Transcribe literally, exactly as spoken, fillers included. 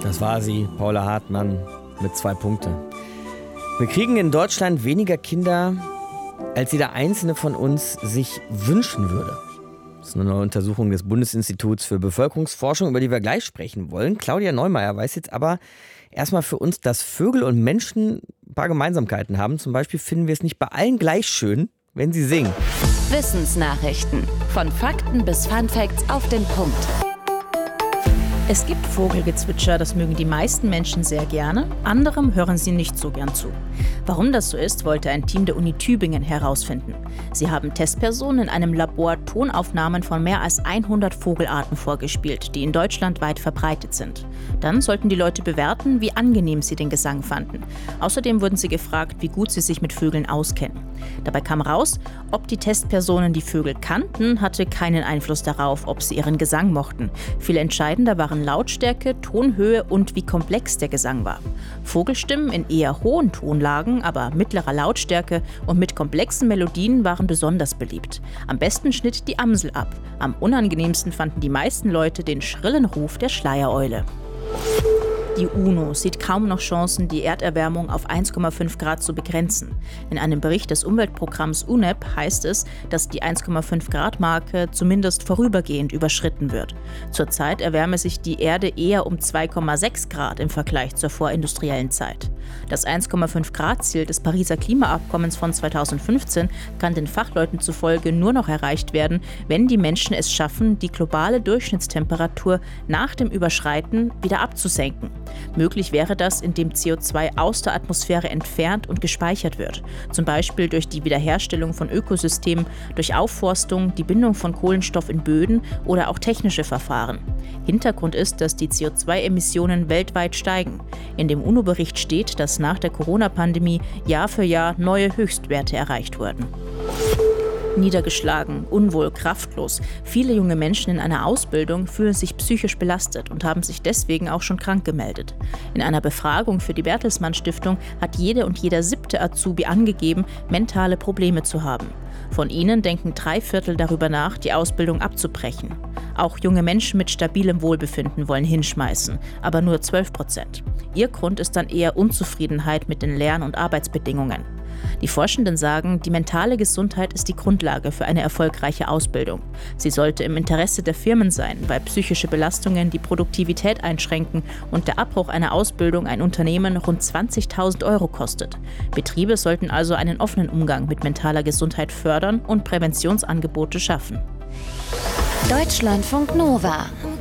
Das war sie, Paula Hartmann, mit zwei Punkten. Wir kriegen in Deutschland weniger Kinder, als jeder einzelne von uns sich wünschen würde. Das ist eine neue Untersuchung des Bundesinstituts für Bevölkerungsforschung, über die wir gleich sprechen wollen. Claudia Neumeier weiß jetzt aber erstmal für uns, dass Vögel und Menschen ein paar Gemeinsamkeiten haben. Zum Beispiel finden wir es nicht bei allen gleich schön, wenn sie singen. Wissensnachrichten. Von Fakten bis Funfacts auf den Punkt. Es gibt Vogelgezwitscher, das mögen die meisten Menschen sehr gerne, anderem hören sie nicht so gern zu. Warum das so ist, wollte ein Team der Uni Tübingen herausfinden. Sie haben Testpersonen in einem Labor Tonaufnahmen von mehr als hundert Vogelarten vorgespielt, die in Deutschland weit verbreitet sind. Dann sollten die Leute bewerten, wie angenehm sie den Gesang fanden. Außerdem wurden sie gefragt, wie gut sie sich mit Vögeln auskennen. Dabei kam raus, ob die Testpersonen die Vögel kannten, hatte keinen Einfluss darauf, ob sie ihren Gesang mochten. Viel entscheidender waren Lautstärke, Tonhöhe und wie komplex der Gesang war. Vogelstimmen in eher hohen Tonlagen, aber mittlerer Lautstärke und mit komplexen Melodien waren besonders beliebt. Am besten schnitt die Amsel ab. Am unangenehmsten fanden die meisten Leute den schrillen Ruf der Schleiereule. Die UNO sieht kaum noch Chancen, die Erderwärmung auf eins Komma fünf Grad zu begrenzen. In einem Bericht des Umweltprogramms U N E P heißt es, dass die eins Komma fünf Grad Marke zumindest vorübergehend überschritten wird. Zurzeit erwärme sich die Erde eher um zwei Komma sechs Grad im Vergleich zur vorindustriellen Zeit. Das eins Komma fünf Grad Ziel des Pariser Klimaabkommens von zweitausendfünfzehn kann den Fachleuten zufolge nur noch erreicht werden, wenn die Menschen es schaffen, die globale Durchschnittstemperatur nach dem Überschreiten wieder abzusenken. Möglich wäre das, indem C O zwei aus der Atmosphäre entfernt und gespeichert wird. Zum Beispiel durch die Wiederherstellung von Ökosystemen, durch Aufforstung, die Bindung von Kohlenstoff in Böden oder auch technische Verfahren. Hintergrund ist, dass die C O zwei Emissionen weltweit steigen. In dem UNO-Bericht steht, dass nach der Corona-Pandemie Jahr für Jahr neue Höchstwerte erreicht wurden. Niedergeschlagen, unwohl, kraftlos. Viele junge Menschen in einer Ausbildung fühlen sich psychisch belastet und haben sich deswegen auch schon krank gemeldet. In einer Befragung für die Bertelsmann Stiftung hat jede und jeder siebte Azubi angegeben, mentale Probleme zu haben. Von ihnen denken drei Viertel darüber nach, die Ausbildung abzubrechen. Auch junge Menschen mit stabilem Wohlbefinden wollen hinschmeißen, aber nur zwölf Prozent. Ihr Grund ist dann eher Unzufriedenheit mit den Lern- und Arbeitsbedingungen. Die Forschenden sagen, die mentale Gesundheit ist die Grundlage für eine erfolgreiche Ausbildung. Sie sollte im Interesse der Firmen sein, weil psychische Belastungen die Produktivität einschränken und der Abbruch einer Ausbildung ein Unternehmen rund zwanzigtausend Euro kostet. Betriebe sollten also einen offenen Umgang mit mentaler Gesundheit fördern und Präventionsangebote schaffen. Deutschlandfunk Nova